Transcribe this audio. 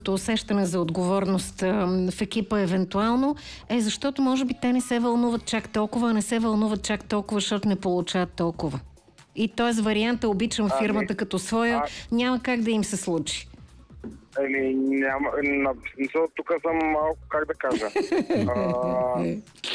усещане за отговорност в екипа евентуално, защото може би те не се вълнуват чак толкова, защото не получават толкова. И т.е. варианта обичам фирмата като своя, няма как да им се случи. Няма. Тук съм малко, как да кажа.